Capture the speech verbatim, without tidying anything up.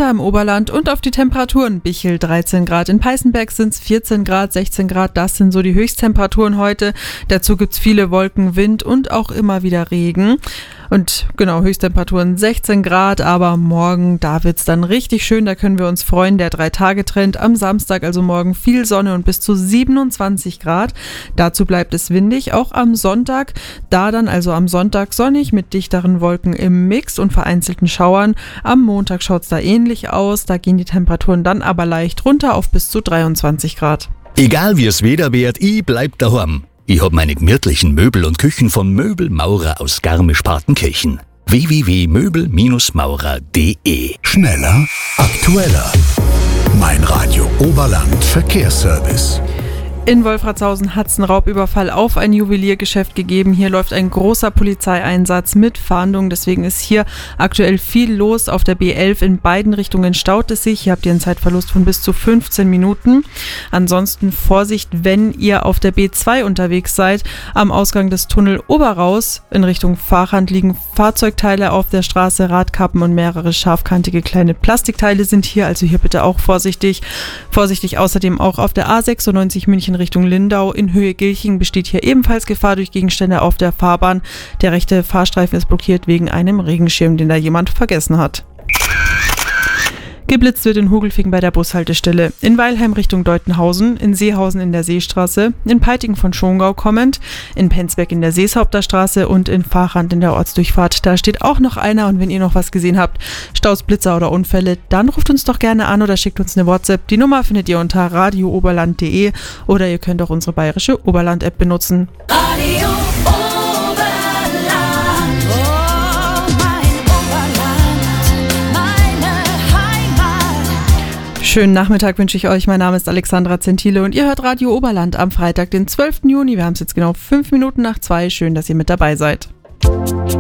Wetter im Oberland und auf die Temperaturen. Bichl dreizehn Grad, in Peißenberg sind es vierzehn Grad, sechzehn Grad, das sind so die Höchsttemperaturen heute. Dazu gibt es viele Wolken, Wind und auch immer wieder Regen. Und genau, Höchsttemperaturen sechzehn Grad, aber morgen, da wird es dann richtig schön, da können wir uns freuen. Der Drei-Tage-Trend am Samstag, also morgen viel Sonne und bis zu siebenundzwanzig Grad. Dazu bleibt es windig, auch am Sonntag. Da dann also am Sonntag sonnig mit dichteren Wolken im Mix und vereinzelten Schauern. Am Montag schaut es da ähnlich aus, da gehen die Temperaturen dann aber leicht runter auf bis zu dreiundzwanzig Grad. Egal wie es Wetter wird, ich bleib daheim. Ich hab meine gemütlichen Möbel und Küchen von Möbelmaurer aus Garmisch-Partenkirchen. w w w punkt möbel maurer punkt d e. Schneller, aktueller. Mein Radio Oberland Verkehrsservice. In Wolfratshausen hat es einen Raubüberfall auf ein Juweliergeschäft gegeben. Hier läuft ein großer Polizeieinsatz mit Fahndung. Deswegen ist hier aktuell viel los. Auf der B elf in beiden Richtungen staut es sich. Hier habt ihr einen Zeitverlust von bis zu fünfzehn Minuten. Ansonsten Vorsicht, wenn ihr auf der B zwei unterwegs seid. Am Ausgang des Tunnel Oberraus in Richtung Fahrrad liegen Fahrzeugteile auf der Straße, Radkappen und mehrere scharfkantige kleine Plastikteile sind hier. Also hier bitte auch vorsichtig. Vorsichtig außerdem auch auf der A sechsundneunzig München Richtung Lindau in Höhe Gilching besteht hier ebenfalls Gefahr durch Gegenstände auf der Fahrbahn. Der rechte Fahrstreifen ist blockiert wegen einem Regenschirm, den da jemand vergessen hat. Geblitzt wird in Hugelfing bei der Bushaltestelle, in Weilheim Richtung Deutenhausen, in Seehausen in der Seestraße, in Peiting von Schongau kommend, in Penzberg in der Seeshaupter Straße und in Fahrrand in der Ortsdurchfahrt. Da steht auch noch einer und wenn ihr noch was gesehen habt, Staus, Blitzer oder Unfälle, dann ruft uns doch gerne an oder schickt uns eine WhatsApp. Die Nummer findet ihr unter radio oberland punkt de oder ihr könnt auch unsere bayerische Oberland-App benutzen. Radio Schönen Nachmittag wünsche ich euch. Mein Name ist Alexandra Zentile und ihr hört Radio Oberland am Freitag, den zwölften Juni. Wir haben es jetzt genau fünf Minuten nach zwei. Schön, dass ihr mit dabei seid.